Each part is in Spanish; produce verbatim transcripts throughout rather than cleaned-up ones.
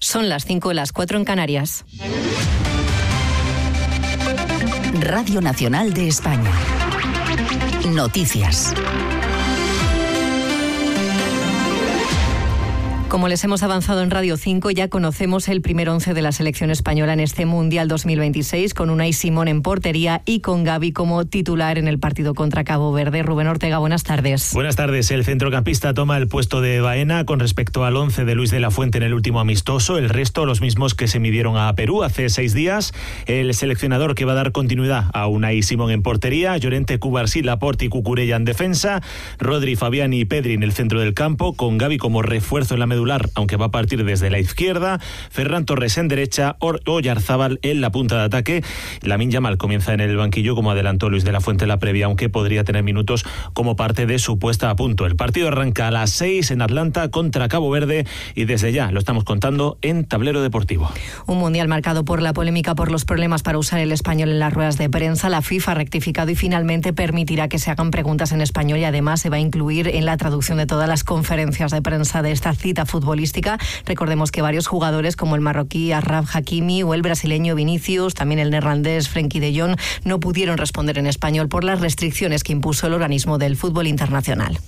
Son las cinco, las cuatro en Canarias. Radio Nacional de España. Noticias. Como les hemos avanzado en Radio cinco, ya conocemos el primer once de la selección española en este Mundial dos mil veintiséis, con Unai Simón en portería y con Gavi como titular en el partido contra Cabo Verde. Rubén Ortega, buenas tardes. Buenas tardes. El centrocampista toma el puesto de Baena con respecto al once de Luis de la Fuente en el último amistoso. El resto, los mismos que se midieron a Perú hace seis días. El seleccionador que va a dar continuidad a Unai Simón en portería, Llorente, Cubarsí, Laporte y Cucurella en defensa, Rodri, Fabián y Pedri en el centro del campo, con Gavi como refuerzo en la medular, aunque va a partir desde la izquierda, Ferran Torres en derecha, Oyarzábal en la punta de ataque. Lamine Yamal comienza en el banquillo, como adelantó Luis de la Fuente en la previa, aunque podría tener minutos como parte de su puesta a punto. El partido arranca a las seis en Atlanta contra Cabo Verde y desde ya lo estamos contando en Tablero Deportivo. Un mundial marcado por la polémica por los problemas para usar el español en las ruedas de prensa. La FIFA ha rectificado y finalmente permitirá que se hagan preguntas en español y además se va a incluir en la traducción de todas las conferencias de prensa de esta cita futbolística. Recordemos que varios jugadores como el marroquí Achraf Hakimi o el brasileño Vinicius, también el neerlandés Frenkie de Jong, no pudieron responder en español por las restricciones que impuso el organismo del fútbol internacional.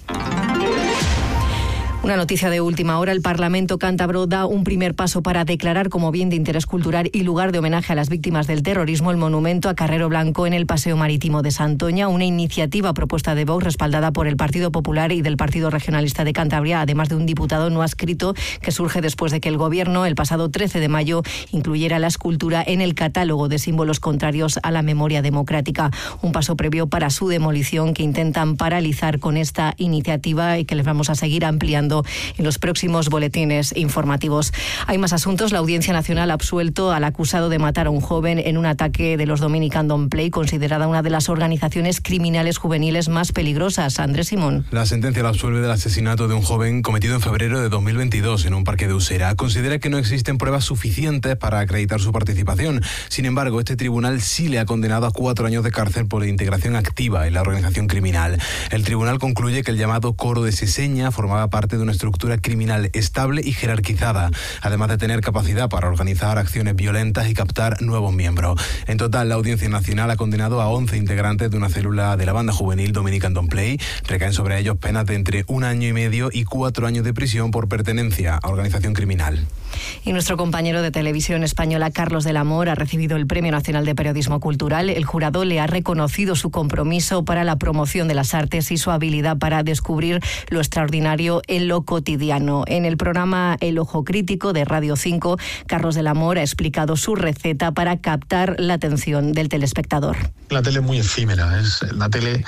Una noticia de última hora: el Parlamento cántabro da un primer paso para declarar como bien de interés cultural y lugar de homenaje a las víctimas del terrorismo el monumento a Carrero Blanco en el Paseo Marítimo de Santoña, una iniciativa propuesta de Vox respaldada por el Partido Popular y del Partido Regionalista de Cantabria, además de un diputado no adscrito, que surge después de que el Gobierno el pasado trece de mayo incluyera la escultura en el catálogo de símbolos contrarios a la memoria democrática. Un paso previo para su demolición que intentan paralizar con esta iniciativa y que les vamos a seguir ampliando en los próximos boletines informativos. Hay más asuntos. La Audiencia Nacional ha absuelto al acusado de matar a un joven en un ataque de los Dominican Don't Play, considerada una de las organizaciones criminales juveniles más peligrosas. Andrés Simón. La sentencia la absuelve del asesinato de un joven cometido en febrero de dos mil veintidós en un parque de Usera. Considera que no existen pruebas suficientes para acreditar su participación. Sin embargo, este tribunal sí le ha condenado a cuatro años de cárcel por integración activa en la organización criminal. El tribunal concluye que el llamado Coro de Seseña formaba parte de una estructura criminal estable y jerarquizada, además de tener capacidad para organizar acciones violentas y captar nuevos miembros. En total, la Audiencia Nacional ha condenado a once integrantes de una célula de la banda juvenil Dominican Don't Play. Recaen sobre ellos penas de entre un año y medio y cuatro años de prisión por pertenencia a organización criminal. Y nuestro compañero de televisión española, Carlos del Amor, ha recibido el Premio Nacional de Periodismo Cultural. El jurado le ha reconocido su compromiso para la promoción de las artes y su habilidad para descubrir lo extraordinario en lo cotidiano. En el programa El Ojo Crítico de Radio cinco, Carlos del Amor ha explicado su receta para captar la atención del telespectador. La tele es muy efímera, es la tele...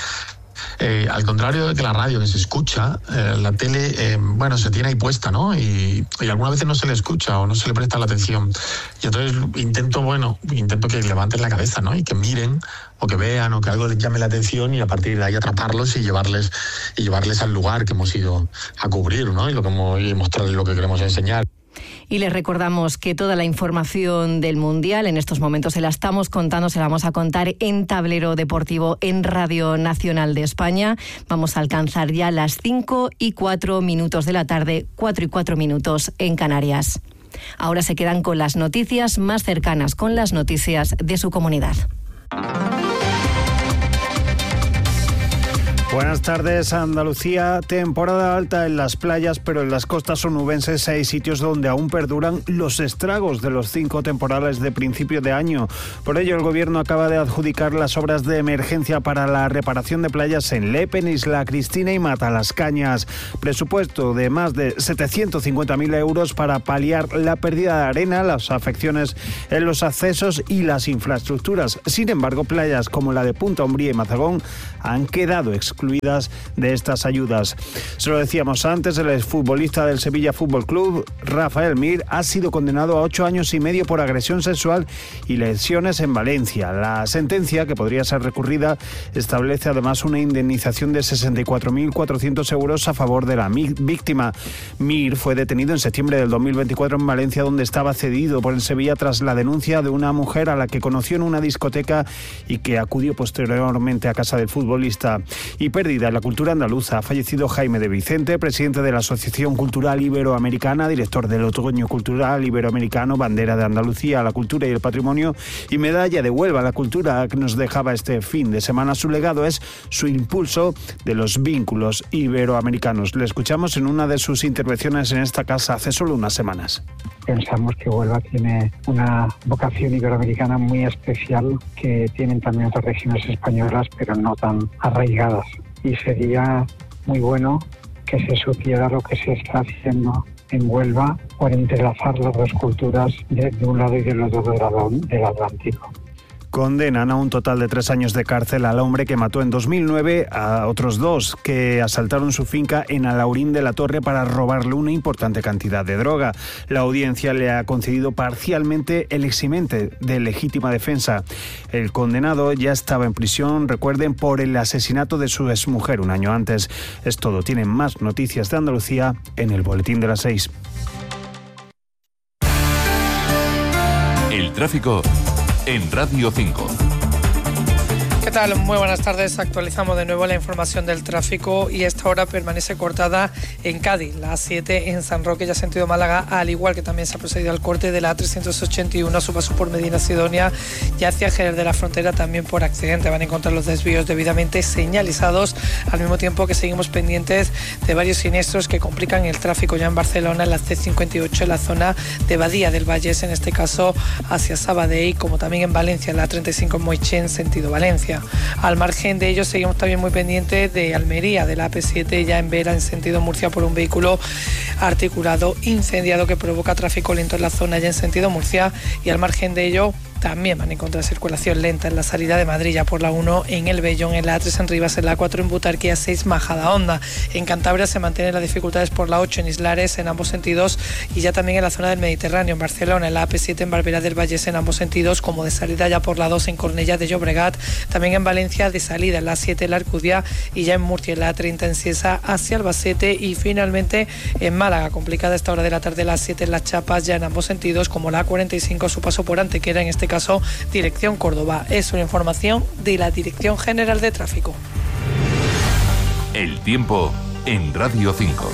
Eh, al contrario de que la radio, que se escucha, eh, la tele, eh, bueno, se tiene ahí puesta, ¿no? Y, y algunas veces no se le escucha o no se le presta la atención. Y entonces intento, bueno, intento que levanten la cabeza, ¿no? Y que miren o que vean o que algo les llame la atención y a partir de ahí atraparlos y llevarles y llevarles al lugar que hemos ido a cubrir, ¿no? Y, lo que hemos, y mostrarles lo que queremos enseñar. Y les recordamos que toda la información del Mundial en estos momentos se la estamos contando, se la vamos a contar en Tablero Deportivo en Radio Nacional de España. Vamos a alcanzar ya las cinco y cuatro minutos de la tarde, cuatro y cuatro minutos en Canarias. Ahora se quedan con las noticias más cercanas, con las noticias de su comunidad. Buenas tardes. Andalucía, temporada alta en las playas, pero en las costas onubenses hay sitios donde aún perduran los estragos de los cinco temporales de principio de año. Por ello, el Gobierno acaba de adjudicar las obras de emergencia para la reparación de playas en Lepen, Isla Cristina y Matalascañas. Presupuesto de más de setecientos cincuenta mil euros para paliar la pérdida de arena, las afecciones en los accesos y las infraestructuras. Sin embargo, playas como la de Punta Umbría y Mazagón han quedado excluidas excluidas de estas ayudas. Se lo decíamos antes, el exfutbolista del Sevilla Fútbol Club, Rafael Mir, ha sido condenado a ocho años y medio por agresión sexual y lesiones en Valencia. La sentencia, que podría ser recurrida, establece además una indemnización de sesenta y cuatro mil cuatrocientos euros a favor de la víctima. Mir fue detenido en septiembre del dos mil veinticuatro en Valencia, donde estaba cedido por el Sevilla tras la denuncia de una mujer a la que conoció en una discoteca y que acudió posteriormente a casa del futbolista. Y pérdida en la cultura andaluza. Ha fallecido Jaime de Vicente, presidente de la Asociación Cultural Iberoamericana, director del Otoño Cultural Iberoamericano, bandera de Andalucía, la cultura y el patrimonio y medalla de Huelva, la cultura, que nos dejaba este fin de semana. Su legado es su impulso de los vínculos iberoamericanos. Le escuchamos en una de sus intervenciones en esta casa hace solo unas semanas. Pensamos que Huelva tiene una vocación iberoamericana muy especial que tienen también otras regiones españolas, pero no tan arraigadas. Y sería muy bueno que se supiera lo que se está haciendo en Huelva por entrelazar las dos culturas de, de un lado y del otro del, del Atlántico. Condenan a un total de tres años de cárcel al hombre que mató en dos mil nueve a otros dos que asaltaron su finca en Alaurín de la Torre para robarle una importante cantidad de droga. La audiencia le ha concedido parcialmente el eximente de legítima defensa. El condenado ya estaba en prisión, recuerden, por el asesinato de su exmujer un año antes. Es todo. Tienen más noticias de Andalucía en el Boletín de las seis. El tráfico en Radio cinco. ¿Qué tal? Muy buenas tardes. Actualizamos de nuevo la información del tráfico y esta hora permanece cortada en Cádiz. La A siete en San Roque, ya sentido Málaga, al igual que también se ha procedido al corte de la A trescientos ochenta y uno a su paso por Medina Sidonia y hacia Jerez de la Frontera también por accidente. Van a encontrar los desvíos debidamente señalizados, al mismo tiempo que seguimos pendientes de varios siniestros que complican el tráfico ya en Barcelona, en la C cincuenta y ocho, en la zona de Badía del Vallés, en este caso hacia Sabadell, como también en Valencia, en la treinta y cinco en Moixent, sentido Valencia. Al margen de ello, seguimos también muy pendientes de Almería, de la A P siete, ya en Vera, en sentido Murcia, por un vehículo articulado incendiado que provoca tráfico lento en la zona, ya en sentido Murcia. Y al margen de ello, también van a encontrar circulación lenta en la salida de Madrid, ya por la uno en El Bellón, en la A tres en Rivas, en la A cuatro en Butarque, A seis Majadahonda. En Cantabria se mantienen las dificultades por la ocho en Islares, en ambos sentidos, y ya también en la zona del Mediterráneo, en Barcelona, en la A P siete en Barberá del Vallés, en ambos sentidos, como de salida ya por la dos en Cornellá de Llobregat, también en Valencia de salida en la A siete en la Alcudia, y ya en Murcia en la A treinta en Ciesa hacia Albacete, y finalmente en Málaga, complicada a esta hora de la tarde la A siete en Las Chapas, ya en ambos sentidos, como la A cuarenta y cinco a su paso por Antequera, en este caso dirección Córdoba. Es una información de la Dirección General de Tráfico. El tiempo en Radio cinco.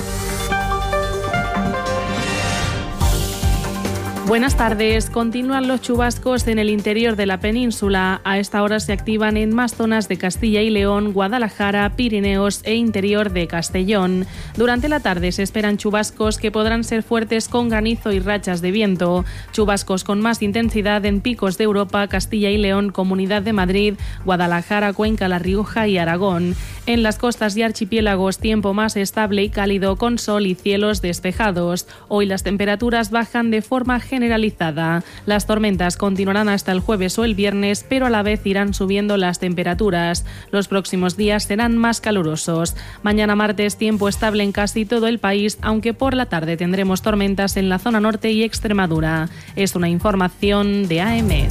Buenas tardes. Continúan los chubascos en el interior de la península. A esta hora se activan en más zonas de Castilla y León, Guadalajara, Pirineos e interior de Castellón. Durante la tarde se esperan chubascos que podrán ser fuertes con granizo y rachas de viento. Chubascos con más intensidad en picos de Europa, Castilla y León, Comunidad de Madrid, Guadalajara, Cuenca, La Rioja y Aragón. En las costas y archipiélagos, tiempo más estable y cálido con sol y cielos despejados. Hoy las temperaturas bajan de forma generalizada. Las tormentas continuarán hasta el jueves o el viernes, pero a la vez irán subiendo las temperaturas. Los próximos días serán más calurosos. Mañana martes, tiempo estable en casi todo el país, aunque por la tarde tendremos tormentas en la zona norte y Extremadura. Es una información de A M E D.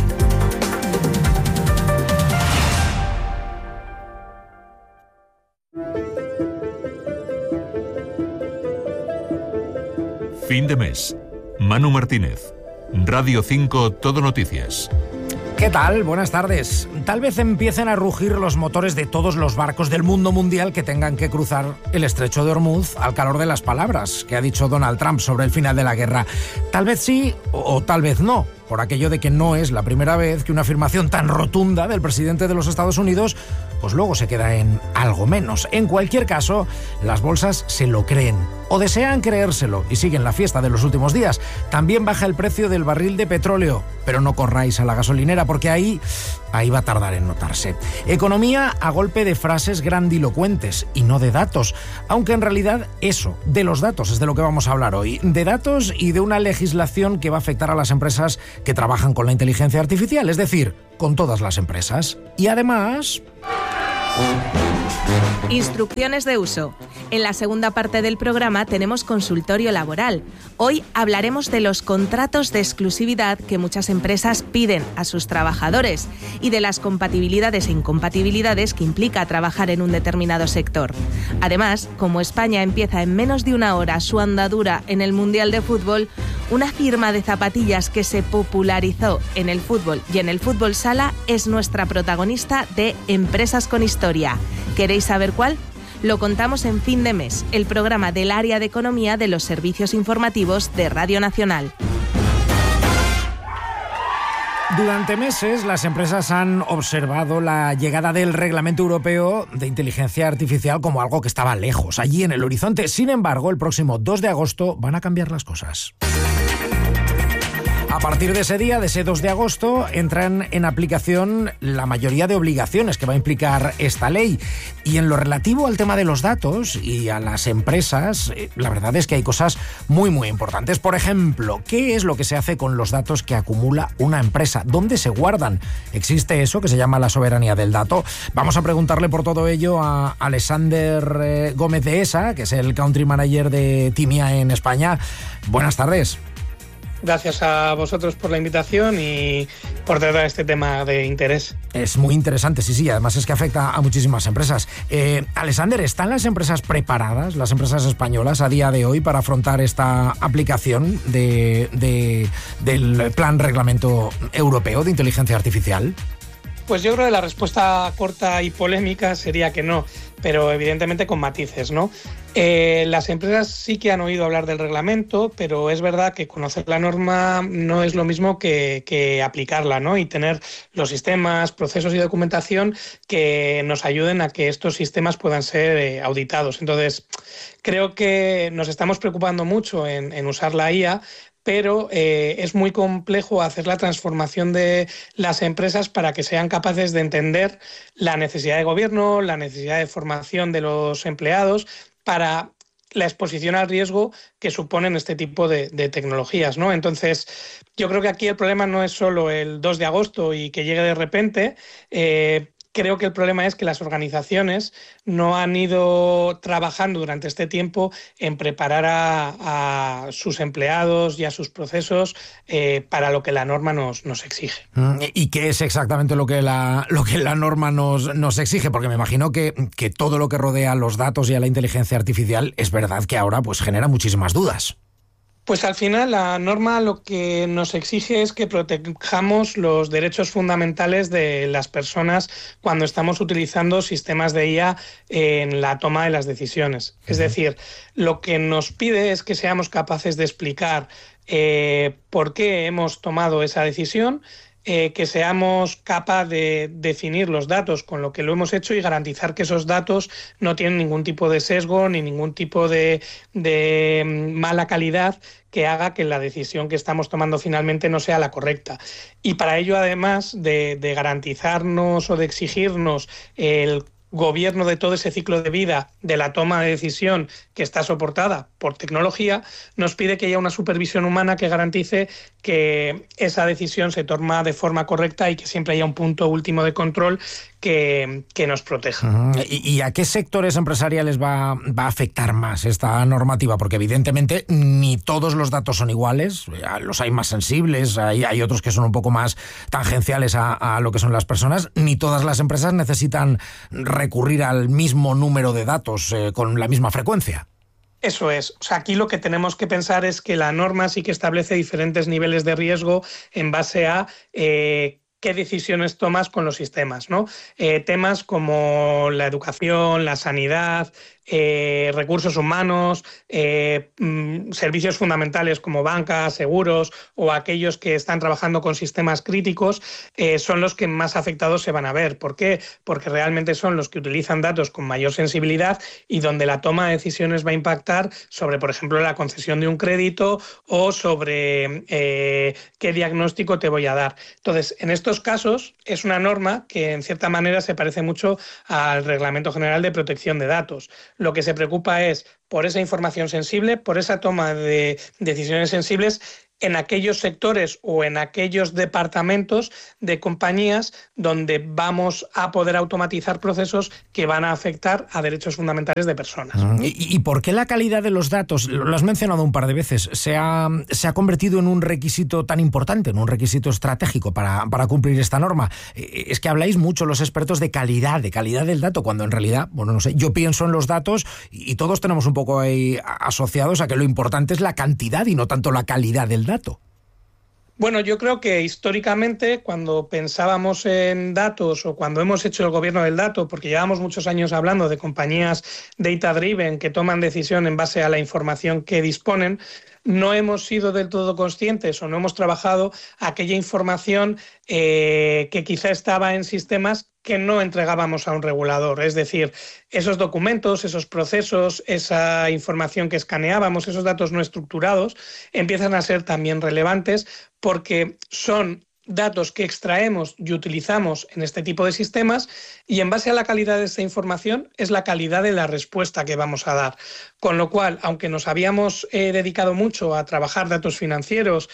Fin de mes. Manu Martínez. Radio cinco Todo Noticias. ¿Qué tal? Buenas tardes. Tal vez empiecen a rugir los motores de todos los barcos del mundo mundial que tengan que cruzar el estrecho de Hormuz al calor de las palabras que ha dicho Donald Trump sobre el final de la guerra. Tal vez sí o, o tal vez no, por aquello de que no es la primera vez que una afirmación tan rotunda del presidente de los Estados Unidos pues luego se queda en algo menos. En cualquier caso, las bolsas se lo creen o desean creérselo y siguen la fiesta de los últimos días. También baja el precio del barril de petróleo, pero no corráis a la gasolinera porque ahí, ahí va a tardar en notarse. Economía a golpe de frases grandilocuentes y no de datos, aunque en realidad eso, de los datos es de lo que vamos a hablar hoy. De datos y de una legislación que va a afectar a las empresas que trabajan con la inteligencia artificial, es decir, con todas las empresas. Y además... Instrucciones de uso. En la segunda parte del programa tenemos consultorio laboral. Hoy hablaremos de los contratos de exclusividad que muchas empresas piden a sus trabajadores y de las compatibilidades e incompatibilidades que implica trabajar en un determinado sector. Además, como España empieza en menos de una hora su andadura en el Mundial de Fútbol, una firma de zapatillas que se popularizó en el fútbol y en el fútbol sala es nuestra protagonista de Empresas con Historia. ¿Queréis saber cuál? Lo contamos en Fin de Mes, el programa del área de economía de los servicios informativos de Radio Nacional. Durante meses, las empresas han observado la llegada del Reglamento Europeo de Inteligencia Artificial como algo que estaba lejos, allí en el horizonte. Sin embargo, el próximo dos de agosto van a cambiar las cosas. A partir de ese día, de ese dos de agosto, entran en aplicación la mayoría de obligaciones que va a implicar esta ley. Y en lo relativo al tema de los datos y a las empresas, la verdad es que hay cosas muy, muy importantes. Por ejemplo, ¿qué es lo que se hace con los datos que acumula una empresa? ¿Dónde se guardan? ¿Existe eso que se llama la soberanía del dato? Vamos a preguntarle por todo ello a Alexander eh, Gómez de Esa, que es el Country Manager de Timia en España. Buenas tardes. Gracias a vosotros por la invitación y por tratar este tema de interés. Es muy interesante, sí, sí, además es que afecta a muchísimas empresas. Eh, Alexander, ¿están las empresas preparadas, las empresas españolas, a día de hoy para afrontar esta aplicación de, de, del Plan Reglamento Europeo de Inteligencia Artificial? Pues yo creo que la respuesta corta y polémica sería que no, pero evidentemente con matices, ¿no? Eh, las empresas sí que han oído hablar del reglamento, pero es verdad que conocer la norma no es lo mismo que, que aplicarla, ¿no? Y tener los sistemas, procesos y documentación que nos ayuden a que estos sistemas puedan ser eh, auditados. Entonces, creo que nos estamos preocupando mucho en, en usar la I A, pero eh, es muy complejo hacer la transformación de las empresas para que sean capaces de entender la necesidad de gobierno, la necesidad de formación de los empleados para la exposición al riesgo que suponen este tipo de, de tecnologías, ¿no? Entonces, yo creo que aquí el problema no es solo el dos de agosto y que llegue de repente. eh, Creo que el problema es que las organizaciones no han ido trabajando durante este tiempo en preparar a, a sus empleados y a sus procesos eh, para lo que la norma nos, nos exige. ¿Y qué es exactamente lo que la, lo que la norma nos, nos exige? Porque me imagino que, que todo lo que rodea a los datos y a la inteligencia artificial es verdad que ahora pues genera muchísimas dudas. Pues al final la norma lo que nos exige es que protejamos los derechos fundamentales de las personas cuando estamos utilizando sistemas de I A en la toma de las decisiones. Es decir, lo que nos pide es que seamos capaces de explicar eh, por qué hemos tomado esa decisión, Eh, que seamos capaces de definir los datos con lo que lo hemos hecho y garantizar que esos datos no tienen ningún tipo de sesgo ni ningún tipo de, de mala calidad que haga que la decisión que estamos tomando finalmente no sea la correcta. Y para ello, además de, de garantizarnos o de exigirnos el gobierno de todo ese ciclo de vida de la toma de decisión que está soportada por tecnología, nos pide que haya una supervisión humana que garantice que esa decisión se toma de forma correcta y que siempre haya un punto último de control que, que nos proteja. Uh-huh. ¿Y, ¿Y a qué sectores empresariales va, va a afectar más esta normativa? Porque evidentemente ni todos los datos son iguales, los hay más sensibles, hay, hay otros que son un poco más tangenciales a, a lo que son las personas, ni todas las empresas necesitan recurrir al mismo número de datos eh, con la misma frecuencia. Eso es. O sea, aquí lo que tenemos que pensar es que la norma sí que establece diferentes niveles de riesgo en base a eh, qué decisiones tomas con los sistemas, ¿no? Eh, temas como la educación, la sanidad, eh, recursos humanos, eh, mm, servicios fundamentales como bancas, seguros o aquellos que están trabajando con sistemas críticos eh, son los que más afectados se van a ver. ¿Por qué? Porque realmente son los que utilizan datos con mayor sensibilidad y donde la toma de decisiones va a impactar sobre, por ejemplo, la concesión de un crédito o sobre eh, qué diagnóstico te voy a dar. Entonces, en estos casos es una norma que en cierta manera se parece mucho al Reglamento General de Protección de Datos. Lo que se preocupa es por esa información sensible, por esa toma de decisiones sensibles en aquellos sectores o en aquellos departamentos de compañías donde vamos a poder automatizar procesos que van a afectar a derechos fundamentales de personas. ¿Y, y por qué la calidad de los datos, lo has mencionado un par de veces, se ha, se ha convertido en un requisito tan importante, en un requisito estratégico para, para cumplir esta norma? Es que habláis mucho los expertos de calidad, de calidad del dato, cuando en realidad, bueno, no sé, yo pienso en los datos y todos tenemos un poco ahí asociados a que lo importante es la cantidad y no tanto la calidad del dato. Bueno, yo creo que históricamente cuando pensábamos en datos o cuando hemos hecho el gobierno del dato, porque llevamos muchos años hablando de compañías data-driven que toman decisión en base a la información que disponen, no hemos sido del todo conscientes o no hemos trabajado aquella información eh, que quizá estaba en sistemas que no entregábamos a un regulador. Es decir, esos documentos, esos procesos, esa información que escaneábamos, esos datos no estructurados, empiezan a ser también relevantes porque son datos que extraemos y utilizamos en este tipo de sistemas y en base a la calidad de esta información es la calidad de la respuesta que vamos a dar. Con lo cual, aunque nos habíamos eh, dedicado mucho a trabajar datos financieros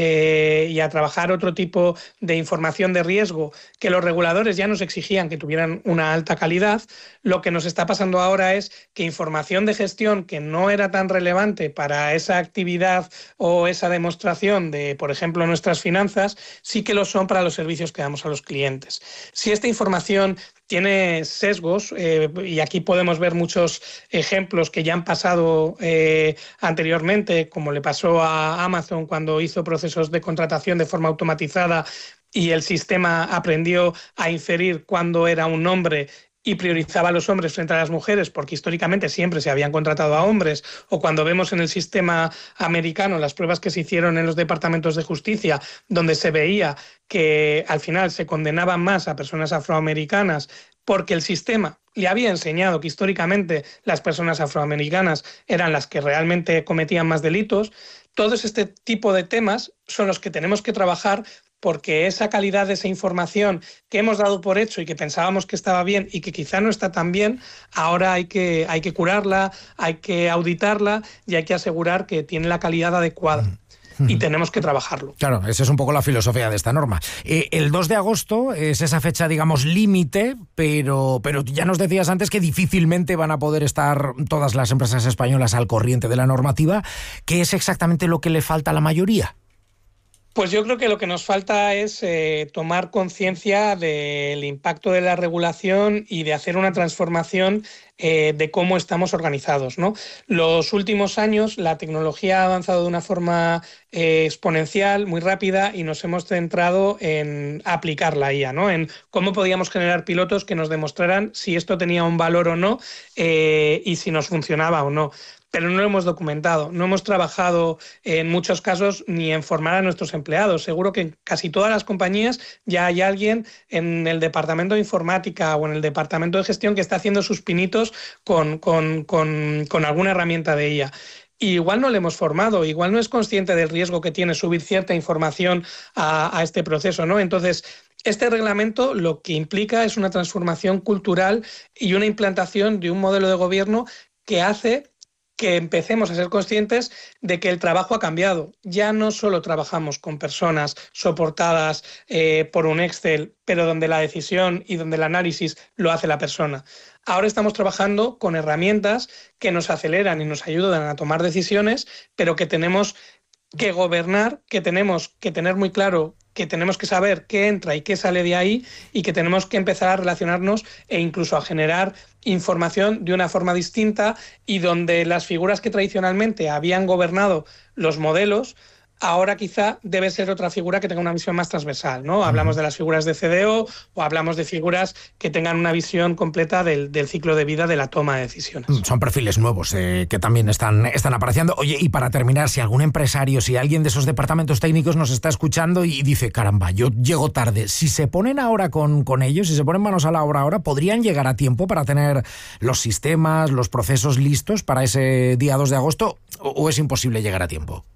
eh, y a trabajar otro tipo de información de riesgo que los reguladores ya nos exigían que tuvieran una alta calidad, lo que nos está pasando ahora es que información de gestión que no era tan relevante para esa actividad o esa demostración de, por ejemplo, nuestras finanzas, sí que lo son para los servicios que damos a los clientes. Si esta información tiene sesgos, eh, y aquí podemos ver muchos ejemplos que ya han pasado eh, anteriormente, como le pasó a Amazon cuando hizo procesos de contratación de forma automatizada y el sistema aprendió a inferir cuándo era un hombre y priorizaba a los hombres frente a las mujeres porque históricamente siempre se habían contratado a hombres, o cuando vemos en el sistema americano las pruebas que se hicieron en los departamentos de justicia donde se veía que al final se condenaban más a personas afroamericanas porque el sistema le había enseñado que históricamente las personas afroamericanas eran las que realmente cometían más delitos. Todos este tipo de temas son los que tenemos que trabajar porque esa calidad de esa información que hemos dado por hecho y que pensábamos que estaba bien y que quizá no está tan bien, ahora hay que, hay que curarla, hay que auditarla y hay que asegurar que tiene la calidad adecuada. Y tenemos que trabajarlo. Claro, esa es un poco la filosofía de esta norma. Eh, el dos de agosto es esa fecha, digamos, límite, pero, pero ya nos decías antes que difícilmente van a poder estar todas las empresas españolas al corriente de la normativa. ¿Qué es exactamente lo que le falta a la mayoría? Pues yo creo que lo que nos falta es eh, tomar conciencia del impacto de la regulación y de hacer una transformación eh, de cómo estamos organizados, ¿no? Los últimos años la tecnología ha avanzado de una forma eh, exponencial, muy rápida, y nos hemos centrado en aplicar la I A, ¿no? En cómo podíamos generar pilotos que nos demostraran si esto tenía un valor o no eh, y si nos funcionaba o no. Pero no lo hemos documentado, no hemos trabajado en muchos casos ni en formar a nuestros empleados. Seguro que en casi todas las compañías ya hay alguien en el departamento de informática o en el departamento de gestión que está haciendo sus pinitos con, con, con, con alguna herramienta de I A. Y igual no le hemos formado, igual no es consciente del riesgo que tiene subir cierta información a, a este proceso, ¿no? Entonces, este reglamento lo que implica es una transformación cultural y una implantación de un modelo de gobierno que hace que empecemos a ser conscientes de que el trabajo ha cambiado. Ya no solo trabajamos con personas soportadas eh, por un Excel, pero donde la decisión y donde el análisis lo hace la persona. Ahora estamos trabajando con herramientas que nos aceleran y nos ayudan a tomar decisiones, pero que tenemos que gobernar, que tenemos que tener muy claro, que tenemos que saber qué entra y qué sale de ahí, y que tenemos que empezar a relacionarnos e incluso a generar información de una forma distinta, y donde las figuras que tradicionalmente habían gobernado los modelos, ahora quizá debe ser otra figura que tenga una visión más transversal, ¿no? Hablamos de las figuras de C D O o hablamos de figuras que tengan una visión completa del, del ciclo de vida de la toma de decisiones. Son perfiles nuevos eh, que también están, están apareciendo. Oye, y para terminar, si algún empresario, si alguien de esos departamentos técnicos nos está escuchando y dice, caramba, yo llego tarde, si se ponen ahora con, con ellos, si se ponen manos a la obra ahora, ¿podrían llegar a tiempo para tener los sistemas, los procesos listos para ese día dos de agosto o, o es imposible llegar a tiempo?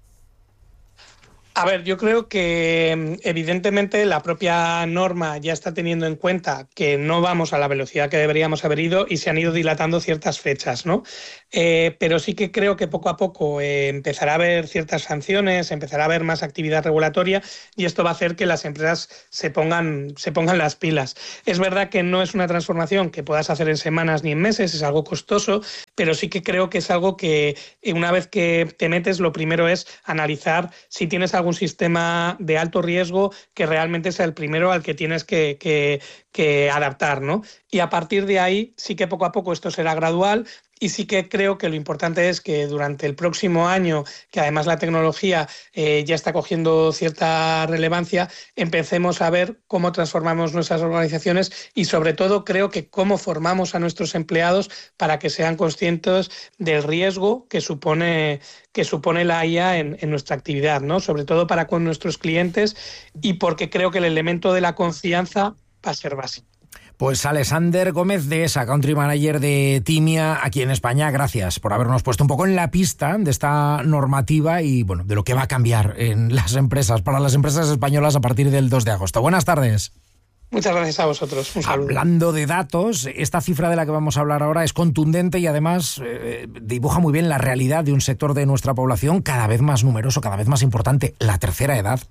A ver, yo creo que evidentemente la propia norma ya está teniendo en cuenta que no vamos a la velocidad que deberíamos haber ido y se han ido dilatando ciertas fechas, ¿no? Eh, pero sí que creo que poco a poco eh, empezará a haber ciertas sanciones, empezará a haber más actividad regulatoria, y esto va a hacer que las empresas se pongan, se pongan las pilas. Es verdad que no es una transformación que puedas hacer en semanas ni en meses, es algo costoso, pero sí que creo que es algo que una vez que te metes, lo primero es analizar si tienes algún sistema de alto riesgo que realmente sea el primero al que tienes que, que, que adaptar, ¿no? Y a partir de ahí sí que poco a poco esto será gradual y sí que creo que lo importante es que durante el próximo año, que además la tecnología eh, ya está cogiendo cierta relevancia, empecemos a ver cómo transformamos nuestras organizaciones y sobre todo creo que cómo formamos a nuestros empleados para que sean conscientes del riesgo que supone, que supone la I A en, en nuestra actividad, ¿no? Sobre todo para con nuestros clientes y porque creo que el elemento de la confianza va a ser básico. Pues Alexander Gómez de esa Country Manager de Timia aquí en España, gracias por habernos puesto un poco en la pista de esta normativa y bueno, de lo que va a cambiar en las empresas, para las empresas españolas a partir del dos de agosto. Buenas tardes. Muchas gracias a vosotros. Un saludo. Hablando de datos, esta cifra de la que vamos a hablar ahora es contundente y además eh, dibuja muy bien la realidad de un sector de nuestra población cada vez más numeroso, cada vez más importante, la tercera edad.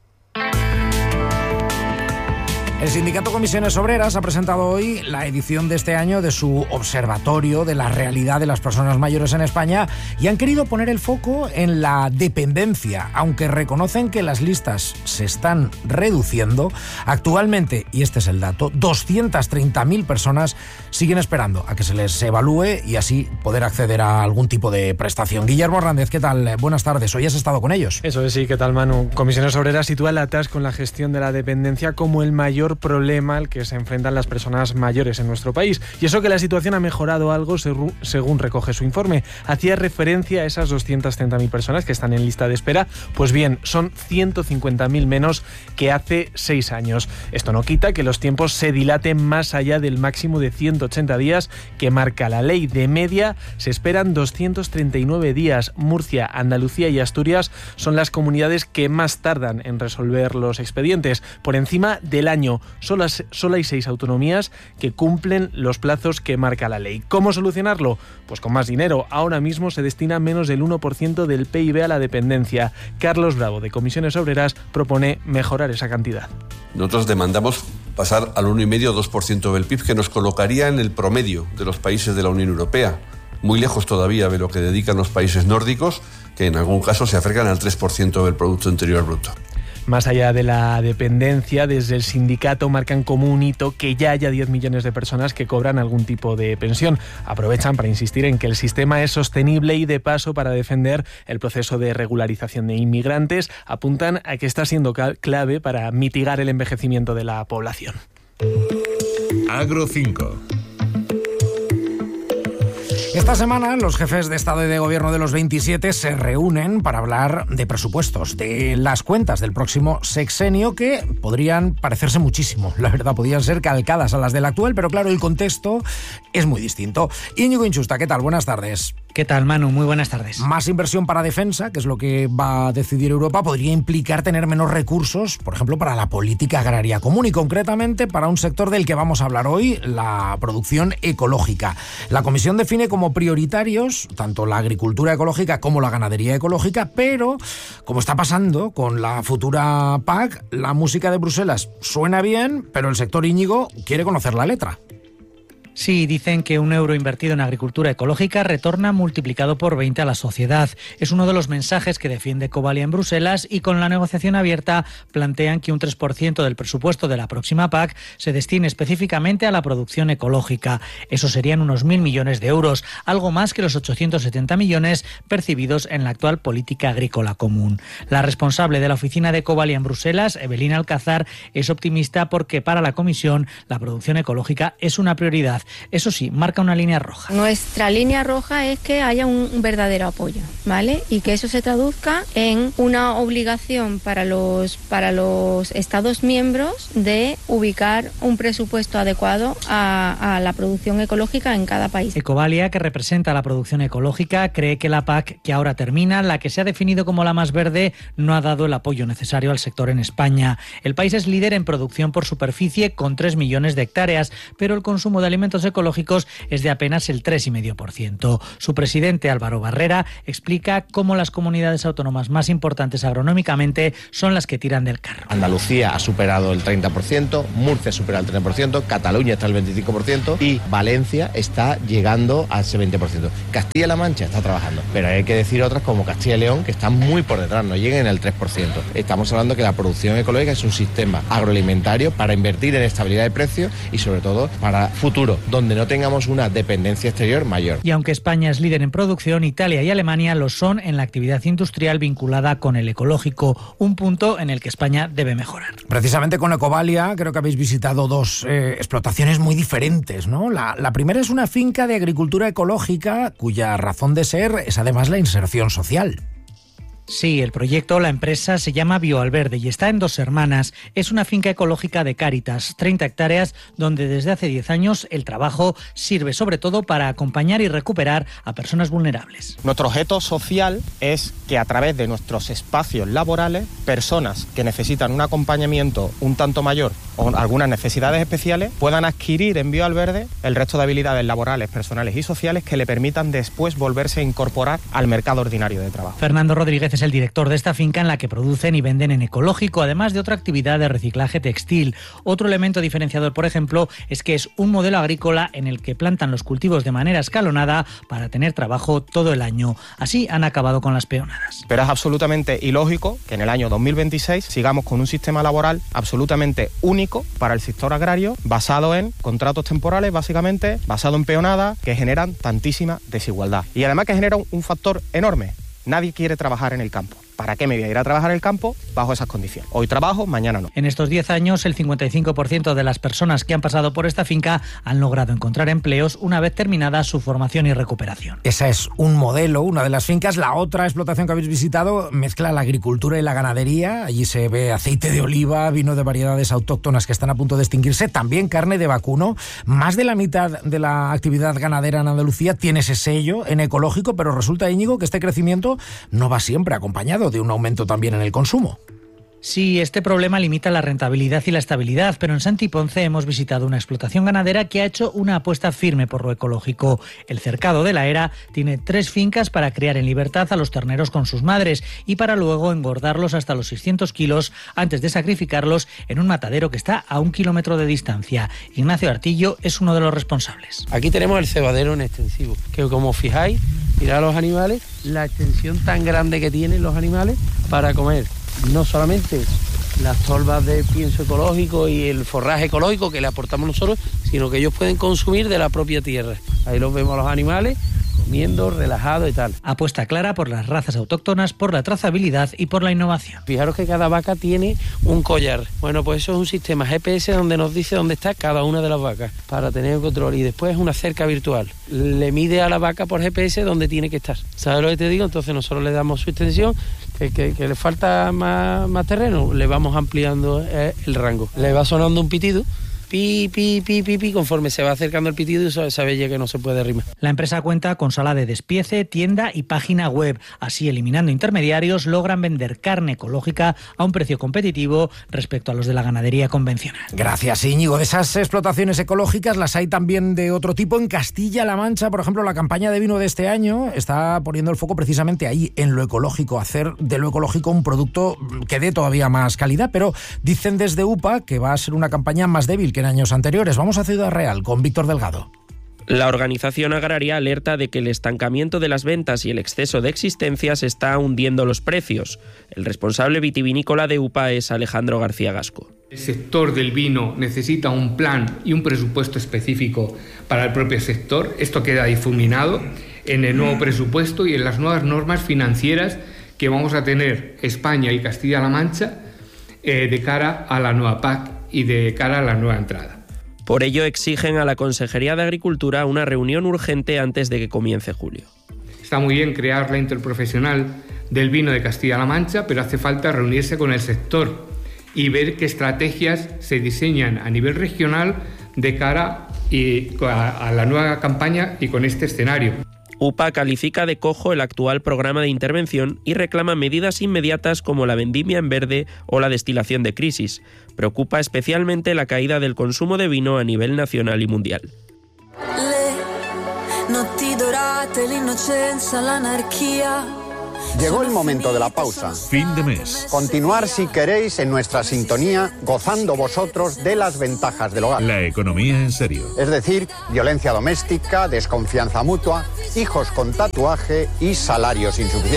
El Sindicato Comisiones Obreras ha presentado hoy la edición de este año de su Observatorio de la Realidad de las Personas Mayores en España y han querido poner el foco en la dependencia, aunque reconocen que las listas se están reduciendo. Actualmente, y este es el dato, doscientas treinta mil personas siguen esperando a que se les evalúe y así poder acceder a algún tipo de prestación. Guillermo Hernández, ¿qué tal? Buenas tardes. Hoy has estado con ellos. Eso es, sí, ¿qué tal, Manu? Comisiones Obreras sitúa el atasco en la gestión de la dependencia como el mayor problema al que se enfrentan las personas mayores en nuestro país. Y eso que la situación ha mejorado algo según recoge su informe. Hacía referencia a esas doscientas treinta mil personas que están en lista de espera. Pues bien, son ciento cincuenta mil menos que hace seis años. Esto no quita que los tiempos se dilaten más allá del máximo de ciento ochenta días que marca la ley. De media se esperan doscientos treinta y nueve días. Murcia, Andalucía y Asturias son las comunidades que más tardan en resolver los expedientes. Por encima del año. Solo, solo hay seis autonomías que cumplen los plazos que marca la ley. ¿Cómo solucionarlo? Pues con más dinero. Ahora mismo se destina menos del uno por ciento del P I B a la dependencia. Carlos Bravo, de Comisiones Obreras, propone mejorar esa cantidad. Nosotros demandamos pasar al uno coma cinco o dos por ciento del P I B, que nos colocaría en el promedio de los países de la Unión Europea. Muy lejos todavía de lo que dedican los países nórdicos, que en algún caso se acercan al tres por ciento del Producto Interior Bruto. Más allá de la dependencia, desde el sindicato marcan como un hito que ya haya diez millones de personas que cobran algún tipo de pensión. Aprovechan para insistir en que el sistema es sostenible y, de paso, para defender el proceso de regularización de inmigrantes, apuntan a que está siendo clave para mitigar el envejecimiento de la población. Agro cinco. Esta semana los jefes de Estado y de Gobierno de los veintisiete se reúnen para hablar de presupuestos, de las cuentas del próximo sexenio, que podrían parecerse muchísimo, la verdad, podrían ser calcadas a las del actual, pero claro, el contexto es muy distinto. Íñigo Inchusta, ¿qué tal? Buenas tardes. ¿Qué tal, Manu? Muy buenas tardes. Más inversión para defensa, que es lo que va a decidir Europa, podría implicar tener menos recursos, por ejemplo, para la política agraria común y concretamente para un sector del que vamos a hablar hoy, la producción ecológica. La Comisión define como prioritarios tanto la agricultura ecológica como la ganadería ecológica, pero, como está pasando con la futura P A C, la música de Bruselas suena bien, pero el sector, Íñigo, quiere conocer la letra. Sí, dicen que un euro invertido en agricultura ecológica retorna multiplicado por veinte a la sociedad. Es uno de los mensajes que defiende Ecovalia en Bruselas y con la negociación abierta plantean que un tres por ciento del presupuesto de la próxima P A C se destine específicamente a la producción ecológica. Eso serían unos mil millones de euros, algo más que los ochocientos setenta millones percibidos en la actual política agrícola común. La responsable de la oficina de Ecovalia en Bruselas, Evelyn Alcázar, es optimista porque para la Comisión la producción ecológica es una prioridad. Eso sí, marca una línea roja. Nuestra línea roja es que haya un verdadero apoyo, ¿vale? Y que eso se traduzca en una obligación para los, para los Estados miembros de ubicar un presupuesto adecuado a, a la producción ecológica en cada país. Ecovalia, que representa la producción ecológica, cree que la P A C, que ahora termina, la que se ha definido como la más verde, no ha dado el apoyo necesario al sector en España. El país es líder en producción por superficie con tres millones de hectáreas, pero el consumo de alimentos ecológicos es de apenas el tres coma cinco por ciento. Su presidente, Álvaro Barrera, explica cómo las comunidades autónomas más importantes agronómicamente son las que tiran del carro. Andalucía ha superado el treinta por ciento, Murcia supera el treinta por ciento, Cataluña está al veinticinco por ciento y Valencia está llegando a ese veinte por ciento. Castilla-La Mancha está trabajando, pero hay que decir otras como Castilla y León que están muy por detrás, no lleguen al tres por ciento. Estamos hablando que la producción ecológica es un sistema agroalimentario para invertir en estabilidad de precios y sobre todo para futuro. mundo donde no tengamos una dependencia exterior mayor. Y aunque España es líder en producción, Italia y Alemania lo son en la actividad industrial vinculada con el ecológico, un punto en el que España debe mejorar. Precisamente con Ecovalia creo que habéis visitado dos eh, explotaciones muy diferentes, ¿no? La, la primera es una finca de agricultura ecológica cuya razón de ser es además la inserción social. Sí, el proyecto, la empresa, se llama Bioalverde y está en Dos Hermanas. Es una finca ecológica de Cáritas, treinta hectáreas, donde desde hace diez años el trabajo sirve sobre todo para acompañar y recuperar a personas vulnerables. Nuestro objeto social es que a través de nuestros espacios laborales, personas que necesitan un acompañamiento un tanto mayor o algunas necesidades especiales puedan adquirir en Bioalverde el resto de habilidades laborales, personales y sociales que le permitan después volverse a incorporar al mercado ordinario de trabajo. Fernando Rodríguez es el director de esta finca en la que producen y venden en ecológico, además de otra actividad de reciclaje textil. Otro elemento diferenciador, por ejemplo, es que es un modelo agrícola en el que plantan los cultivos de manera escalonada para tener trabajo todo el año. Así han acabado con las peonadas. Pero es absolutamente ilógico que en el año dos mil veintiséis sigamos con un sistema laboral absolutamente único para el sector agrario, basado en contratos temporales, básicamente, basado en peonadas, que generan tantísima desigualdad. Y además que genera un factor enorme. Nadie quiere trabajar en el campo. ¿Para qué me voy a ir a trabajar en el campo bajo esas condiciones? Hoy trabajo, mañana no. En estos diez años, el cincuenta y cinco por ciento de las personas que han pasado por esta finca han logrado encontrar empleos una vez terminada su formación y recuperación. Esa es un modelo, una de las fincas. La otra explotación que habéis visitado mezcla la agricultura y la ganadería. Allí se ve aceite de oliva, vino de variedades autóctonas que están a punto de extinguirse, también carne de vacuno. Más de la mitad de la actividad ganadera en Andalucía tiene ese sello en ecológico, pero resulta, Íñigo, que este crecimiento no va siempre acompañado de un aumento también en el consumo. Sí, este problema limita la rentabilidad y la estabilidad, pero en Santi Ponce hemos visitado una explotación ganadera que ha hecho una apuesta firme por lo ecológico. El Cercado de la Era tiene tres fincas para criar en libertad a los terneros con sus madres y para luego engordarlos hasta los seiscientos kilos antes de sacrificarlos en un matadero que está a un kilómetro de distancia. Ignacio Artillo es uno de los responsables. Aquí tenemos el cebadero en extensivo, que como fijáis, mirad a los animales, la extensión tan grande que tienen los animales para comer. No solamente las tolvas de pienso ecológico y el forraje ecológico que le aportamos nosotros, sino que ellos pueden consumir de la propia tierra. Ahí los vemos a los animales comiendo, relajados y tal. Apuesta clara por las razas autóctonas, por la trazabilidad y por la innovación. Fijaros que cada vaca tiene un collar. Bueno, pues eso es un sistema G P S donde nos dice dónde está cada una de las vacas para tener el control. Y después es una cerca virtual. Le mide a la vaca por G P S dónde tiene que estar. ¿Sabes lo que te digo? Entonces nosotros le damos su extensión, que, que, que le falta más, más terreno, le vamos ampliando eh, el rango. Le va sonando un pitido. Pi, pi, pi, pi, pi, conforme se va acercando el pitido y sabe ya que no se puede rimar. La empresa cuenta con sala de despiece, tienda y página web. Así, eliminando intermediarios, logran vender carne ecológica a un precio competitivo respecto a los de la ganadería convencional. Gracias, Íñigo. De esas explotaciones ecológicas las hay también de otro tipo. En Castilla-La Mancha, por ejemplo, la campaña de vino de este año está poniendo el foco precisamente ahí, en lo ecológico, hacer de lo ecológico un producto que dé todavía más calidad, pero dicen desde U P A que va a ser una campaña más débil que en años anteriores. Vamos a Ciudad Real con Víctor Delgado. La organización agraria alerta de que el estancamiento de las ventas y el exceso de existencias está hundiendo los precios. El responsable vitivinícola de U P A es Alejandro García Gasco. El sector del vino necesita un plan y un presupuesto específico para el propio sector. Esto queda difuminado en el nuevo presupuesto y en las nuevas normas financieras que vamos a tener España y Castilla-La Mancha eh, de cara a la nueva P A C y de cara a la nueva entrada. Por ello exigen a la Consejería de Agricultura una reunión urgente antes de que comience julio. Está muy bien crear la interprofesional del vino de Castilla-La Mancha, pero hace falta reunirse con el sector y ver qué estrategias se diseñan a nivel regional de cara a la nueva campaña y con este escenario. U P A califica de cojo el actual programa de intervención y reclama medidas inmediatas como la vendimia en verde o la destilación de crisis. Preocupa especialmente la caída del consumo de vino a nivel nacional y mundial. Llegó el momento de la pausa. Fin de mes. Continuar, si queréis, en nuestra sintonía, gozando vosotros de las ventajas del hogar. La economía en serio. Es decir, violencia doméstica, desconfianza mutua, hijos con tatuaje y salarios insuficientes.